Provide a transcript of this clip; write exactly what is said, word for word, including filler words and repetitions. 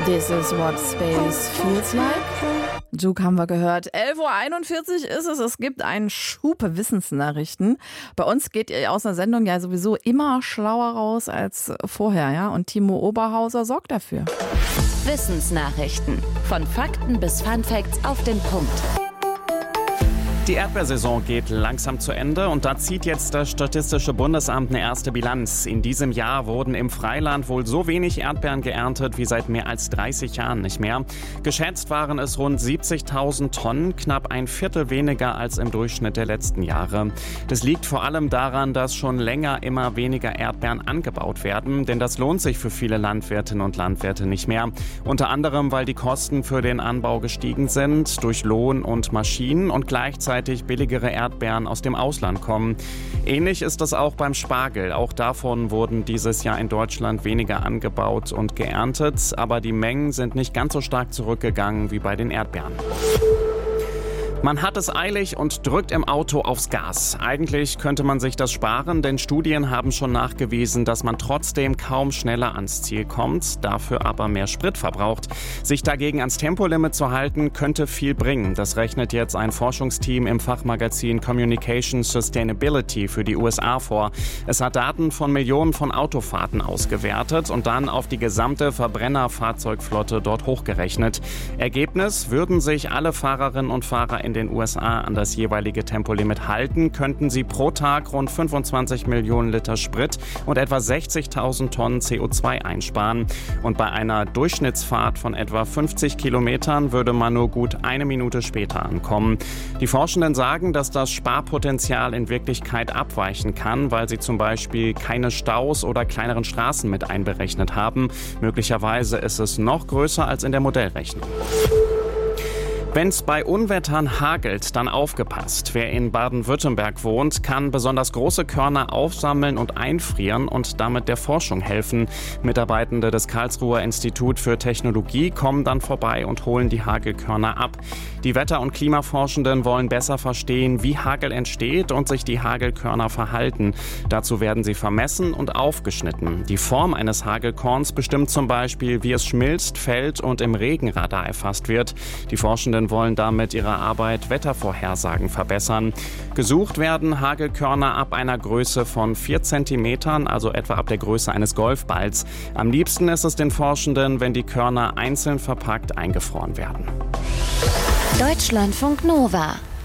This is what space feels like. Juke haben wir gehört. elf Uhr einundvierzig ist es. Es gibt einen Schub Wissensnachrichten. Bei uns geht ihr aus der Sendung ja sowieso immer schlauer raus als vorher, ja? Und Timo Oberhauser sorgt dafür. Wissensnachrichten. Von Fakten bis Funfacts auf den Punkt. Die Erdbeersaison geht langsam zu Ende und da zieht jetzt das Statistische Bundesamt eine erste Bilanz. In diesem Jahr wurden im Freiland wohl so wenig Erdbeeren geerntet wie seit mehr als dreißig Jahren nicht mehr. Geschätzt waren es rund siebzigtausend Tonnen, knapp ein Viertel weniger als im Durchschnitt der letzten Jahre. Das liegt vor allem daran, dass schon länger immer weniger Erdbeeren angebaut werden, denn das lohnt sich für viele Landwirtinnen und Landwirte nicht mehr. Unter anderem, weil die Kosten für den Anbau gestiegen sind durch Lohn und Maschinen und gleichzeitig billigere Erdbeeren aus dem Ausland kommen. Ähnlich ist es auch beim Spargel. Auch davon wurden dieses Jahr in Deutschland weniger angebaut und geerntet, aber die Mengen sind nicht ganz so stark zurückgegangen wie bei den Erdbeeren. Man hat es eilig und drückt im Auto aufs Gas. Eigentlich könnte man sich das sparen, denn Studien haben schon nachgewiesen, dass man trotzdem kaum schneller ans Ziel kommt, dafür aber mehr Sprit verbraucht. Sich dagegen ans Tempolimit zu halten, könnte viel bringen. Das rechnet jetzt ein Forschungsteam im Fachmagazin Communication Sustainability für die U S A vor. Es hat Daten von Millionen von Autofahrten ausgewertet und dann auf die gesamte Verbrennerfahrzeugflotte dort hochgerechnet. Ergebnis: Würden sich alle Fahrerinnen und Fahrer in den U S A an das jeweilige Tempolimit halten, könnten sie pro Tag rund fünfundzwanzig Millionen Liter Sprit und etwa sechzigtausend Tonnen C O zwei einsparen. Und bei einer Durchschnittsfahrt von etwa fünfzig Kilometern würde man nur gut eine Minute später ankommen. Die Forschenden sagen, dass das Sparpotenzial in Wirklichkeit abweichen kann, weil sie zum Beispiel keine Staus oder kleineren Straßen mit einberechnet haben. Möglicherweise ist es noch größer als in der Modellrechnung. Wenn es bei Unwettern hagelt, dann aufgepasst. Wer in Baden-Württemberg wohnt, kann besonders große Körner aufsammeln und einfrieren und damit der Forschung helfen. Mitarbeitende des Karlsruher Institut für Technologie kommen dann vorbei und holen die Hagelkörner ab. Die Wetter- und Klimaforschenden wollen besser verstehen, wie Hagel entsteht und sich die Hagelkörner verhalten. Dazu werden sie vermessen und aufgeschnitten. Die Form eines Hagelkorns bestimmt zum Beispiel, wie es schmilzt, fällt und im Regenradar erfasst wird. Die Forschenden wollen damit ihre Arbeit Wettervorhersagen verbessern. Gesucht werden Hagelkörner ab einer Größe von vier Zentimetern, also etwa ab der Größe eines Golfballs. Am liebsten ist es den Forschenden, wenn die Körner einzeln verpackt eingefroren werden. Deutschlandfunk Nova